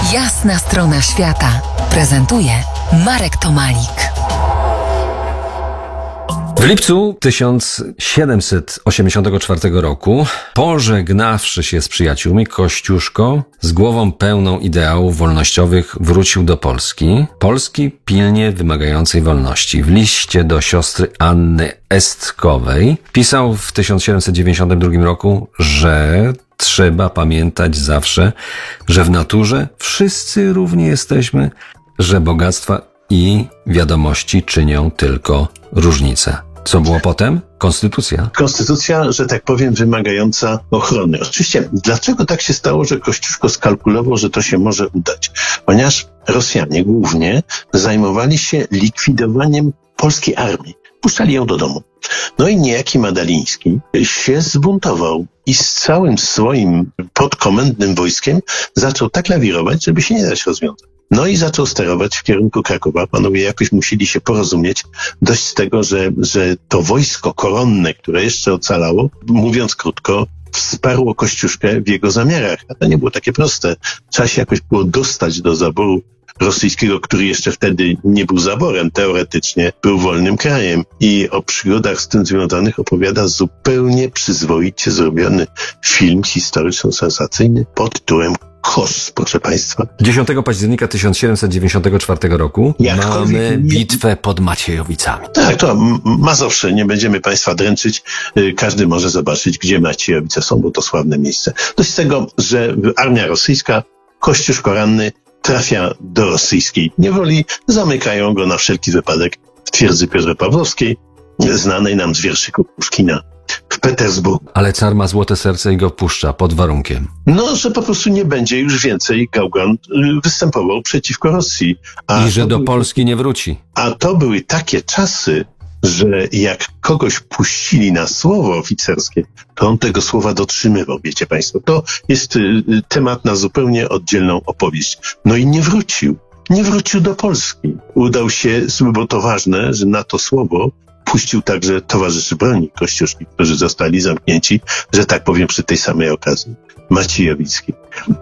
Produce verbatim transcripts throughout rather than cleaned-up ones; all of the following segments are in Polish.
Jasna strona świata prezentuje Marek Tomalik. W lipcu tysiąc siedemset osiemdziesiątego czwartego roku, pożegnawszy się z przyjaciółmi, Kościuszko z głową pełną ideałów wolnościowych wrócił do Polski. Polski pilnie wymagającej wolności. W liście do siostry Anny Estkowej pisał w tysiąc siedemset dziewięćdziesiątym drugim roku, że trzeba pamiętać zawsze, że w naturze wszyscy równi jesteśmy, że bogactwa i wiadomości czynią tylko różnicę. Co było potem? Konstytucja. Konstytucja, że tak powiem, wymagająca ochrony. Oczywiście, dlaczego tak się stało, że Kościuszko skalkulował, że to się może udać? Ponieważ Rosjanie głównie zajmowali się likwidowaniem polskiej armii. Puszczali ją do domu. No i niejaki Madaliński się zbuntował i z całym swoim podkomendnym wojskiem zaczął tak lawirować, żeby się nie dać rozwiązać. No i zaczął sterować w kierunku Krakowa. Panowie jakoś musieli się porozumieć. Dość z tego, że, że to wojsko koronne, które jeszcze ocalało, mówiąc krótko, wsparło Kościuszkę w jego zamiarach. A to nie było takie proste. Trzeba się jakoś było dostać do zaboru rosyjskiego, który jeszcze wtedy nie był zaborem, teoretycznie był wolnym krajem. I o przygodach z tym związanych opowiada zupełnie przyzwoicie zrobiony film historyczno-sensacyjny pod tytułem Kos, proszę Państwa. dziesiątego października tysiąc siedemset dziewięćdziesiątego czwartego roku Jakkolwiek mamy nie... bitwę pod Maciejowicami. Tak, to Mazowsze, nie będziemy Państwa dręczyć. Każdy może zobaczyć, gdzie Maciejowice są, bo to sławne miejsce. Dość z tego, że armia rosyjska, Kościuszko ranny, trafia do rosyjskiej niewoli, zamykają go na wszelki wypadek w twierdzy Piotrowskiej, znanej nam z wierszyków Puszkina w Petersburgu. Ale car ma złote serce i go puszcza pod warunkiem. No, że po prostu nie będzie już więcej Gałgan występował przeciwko Rosji. A I że do były, Polski nie wróci. A to były takie czasy, że jak kogoś puścili na słowo oficerskie, to on tego słowa dotrzymywał, wiecie Państwo. To jest y, temat na zupełnie oddzielną opowieść. No i nie wrócił. Nie wrócił do Polski. Udał się, bo to ważne, że na to słowo puścił także towarzyszy broni Kościuszki, którzy zostali zamknięci, że tak powiem, przy tej samej okazji, Maciejowickiej.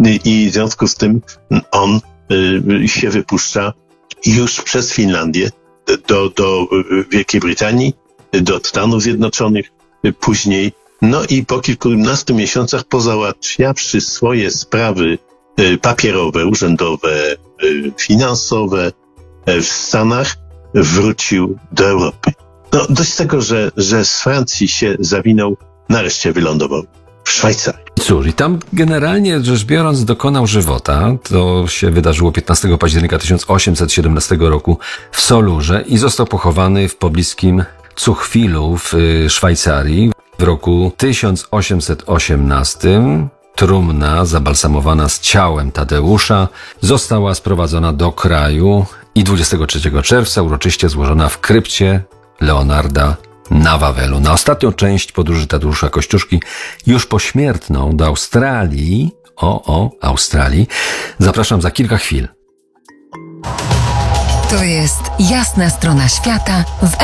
I w związku z tym on y, się wypuszcza już przez Finlandię do, do Wielkiej Brytanii, do Stanów Zjednoczonych, później, no i po kilkunastu miesiącach pozałatwiawszy swoje sprawy y, papierowe, urzędowe, y, finansowe y, w Stanach, wrócił do Europy. No, dość tego, że, że z Francji się zawinął, nareszcie wylądował w Szwajcarii. Cóż, i tam generalnie rzecz biorąc dokonał żywota. To się wydarzyło piętnastego października tysiąc osiemset siedemnastego roku w Solurze i został pochowany w pobliskim Zuchwilu w Szwajcarii. W roku tysiąc osiemset osiemnastym trumna zabalsamowana z ciałem Tadeusza została sprowadzona do kraju i dwudziestego trzeciego czerwca uroczyście złożona w krypcie Leonarda na Wawelu. Na ostatnią część podróży Tadeusza Kościuszki, już pośmiertną do Australii, o, o, Australii, zapraszam za kilka chwil. To jest Jasna strona świata w